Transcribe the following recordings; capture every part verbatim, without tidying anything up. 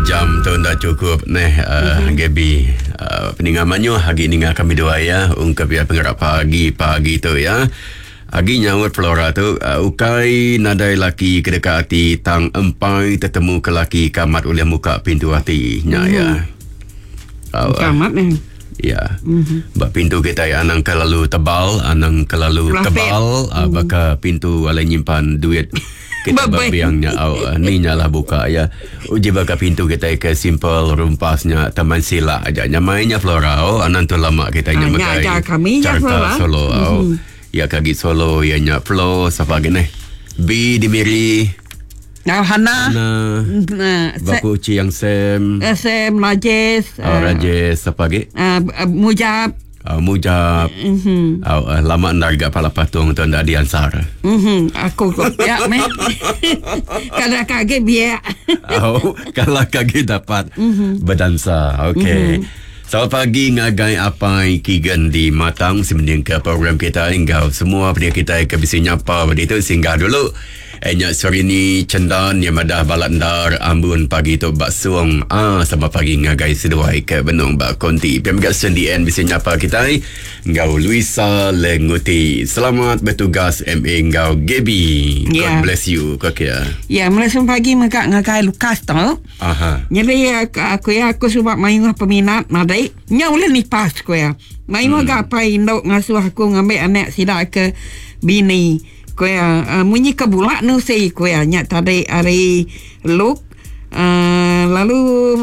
jam tu dah cukup neh uh, mm-hmm. Gaby uh, peningamannya hari ni kami doa ya ungkap ya penggerak pagi pagi tu ya. Agi nyawat Flora tu uh, ukai nadai laki kedekati tang empai tetemu ke laki kamat oleh muka pintu hati nya mm-hmm. ya. Uh, kamat ni. Ya. Mm-hmm. Bak pintu kita ya anang kelalu tebal, anang kelalu Lafet. tebal, mm-hmm. uh, baka pintu alai nyimpan duit kita babiangnya aw ni nyala buka ya. Uji baka pintu kita ke simple rumpasnya taman sila aja nyamainya Flora oh anan tu lama kita nya makai. Ya kami ya Flora. Solo aw. Ya kagi Solo ya nya flow sapa gini. B dimiri. Nah Hana. Nah. Baku Ci yang Sem. Sem Rajes. Oh Rajes sapa ge? Uh, Mujab. Uh, Mujab. Mhm. Uh, uh, lama ndarga pala patung tu ndak diansar. Mhm. Aku ya me. Kalau kage biar. Oh, kalau kage dapat mm-hmm. berdansa. Okey. Mm-hmm. Selamat pagi ngagai apa kigan di matang semending ke program kita hingga semua pada kita ke bisi nyapa pada itu singgah dulu. Enya sore ni cendan yang madah balandar ambun pagi tu bak suang ah sama pagi ngagai seduai ke benung bak konti pemgas sendirian bisi nyapa kita ngau Luisa Lenguti. Selamat bertugas M A ngau Gaby. God yeah. bless you kok ya. Ya, melasun pagi maka ngagai Lukas tu. Aha. Jadi aku ya aku sebab main peminat nadai nya boleh ni pas ko ya. Main hmm. agak apa indok ngasuh aku ngambil anak sida ke bini ko ya uh, munyi ke bulak nu sei ko ya nya tadi hari luk uh, lalu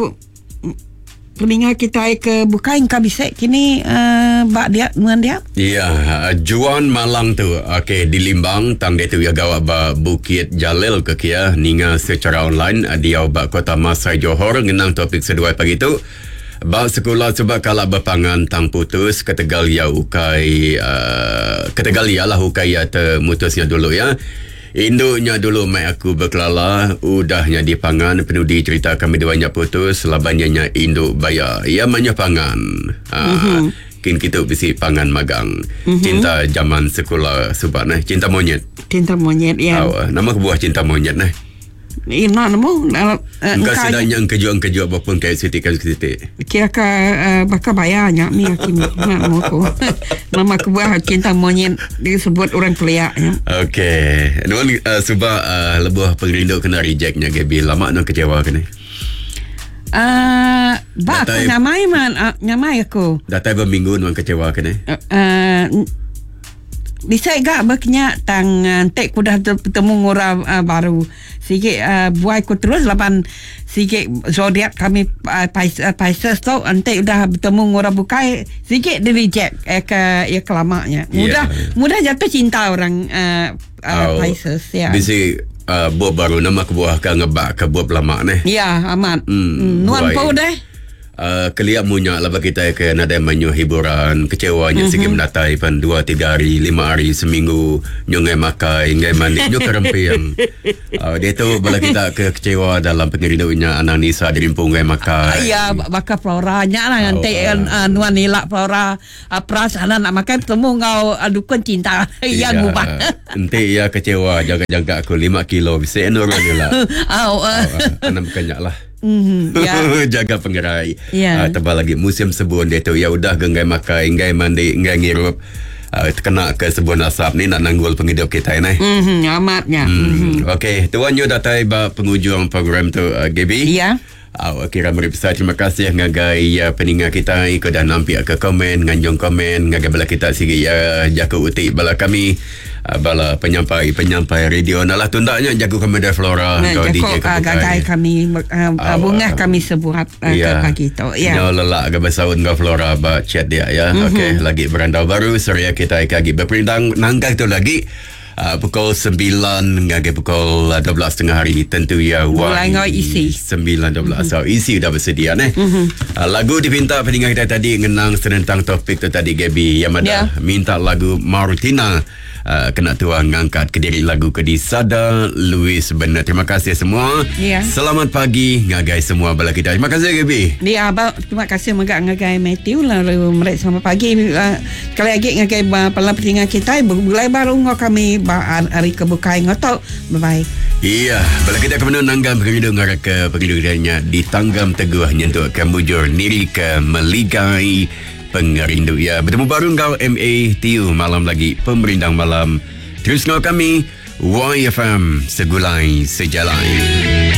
peninga kita ke bukain kabisek kini uh, bak dia nuan dia. Ya, Juan Malang tu. Okey, di Limbang tang dia tu ya gawa ba Bukit Jalil ke kia ninga secara online dia ba Kota Masai Johor ngenang topik seduai pagi tu. Ba sekolah sebab kalau berpangan tang putus ketegal ya ukai uh, ketegal ya lah ukai ya termutusnya dulu ya. Induknya dulu mai aku berkelala udahnya dipangan penudi cerita kami duanya putus labanyanya induk bayar ia manya pangan. Ha mm-hmm. kin kita bisi pangan magang. Mm-hmm. Cinta zaman sekolah sebab nah cinta monyet. Cinta monyet ya. Oh, nama buah cinta monyet nah. Ina namo engkau sedangnya kejuang-kejuang apapun kayak siti-siti. Kira ka uh, baka bayarnya mi akim namo ko. Nama kebuah cinta monyet disebut orang pelia ya. Okey. Nuan uh, sebab uh, lebuh pengrindu kena rejectnya Gaby lama nak kecewa kena. Ah, uh, ba aku nyamai man uh, nyamai aku. Datai berminggu nuan kecewa kena. Uh, uh, bisa gak baknya tang tek kuda bertemu ngora uh, baru sikit uh, buai ku terus lapan sikit zodiak kami uh, Pisces tu ante udah bertemu ngora bukai sikit di reject eh ke ya kelamanya mudah yeah. mudah jatuh cinta orang uh, uh, oh, Pisces ya bisi uh, buah baru nama kebuah ka ngebak ke buah lama ni ya amat hmm, nuan pau deh. Uh, keliak munya lah bagi kita ke nada manyu hiburan kecewanya mm-hmm. segi mendatai pan dua tiga hari lima hari seminggu nyongai makai ngai mandi nyo kerempiang uh, dia tu bala kita ke kecewa dalam pengiridunya anak Nisa dirimpung ngai makai ya baka Flora nya lah nanti oh, uh, uh, nuan nilak Flora uh, perasaan nak makan temu ngau uh, dukun cinta yang ubah ente ya kecewa jaga-jaga aku lima kilo bisa enor lah oh uh. uh, anam kenyak lah. Mm-hmm, yeah. Jaga penggerai yeah. uh, tebal lagi musim sebun dia tu ya udah gengai makai ngai mandi ngai ngirup uh, kena ke sebun asap ni nak nanggul penghidup kita ni mm-hmm, amatnya mm. mm-hmm. Okey tuan you datai ba penghujung program tu uh, Gaby ya yeah. Uh, kira meripsa terima kasih ngagai ya peningat kita ikut dah nampak ke komen nganjung komen ngagai bala kita sigi ya jaga utik bala kami uh, bala penyampai penyampai radio nalah tundaknya jaga kami dari Flora nah, kau D J ngagai kami uh, uh, bunga uh, kami sebuat uh, yeah. ke pagi tu ya yeah. lelak ke basaun ke Flora ba chat dia ya mm-hmm. Okey lagi berandau baru sorry kita lagi berperindang nangkai tu lagi Uh, pukul sembilan hingga pukul dua belas tengah hari tentu ya mulai ngau isi sembilan dua belas mm-hmm. so isi dah bersedia eh mm-hmm. uh, lagu dipinta pendengar kita tadi ngenang senentang topik tu tadi Gaby yang ada yeah. minta lagu Martina uh, kena tuang ngangkat ke diri lagu ke di Sada Louis benar. Terima kasih semua. Yeah. Selamat pagi ngagai semua bala kita. Terima kasih Gaby. Dia abang terima kasih mengak ngagai Matthew lalu mereka selamat pagi uh, sekali lagi ngagai pala pendengar kita mulai baru ngau kami hari kebukai ngotau. Bye bye. Iya, bila kita ke mana nanggam perindu ngaraka perindu danya ditanggam teguh nyentuh kembujur niri ke meligai pengerindu. Ya, bertemu baru kau M A T U malam lagi pemerindang malam. Terus kami Y F M segulai sejalan.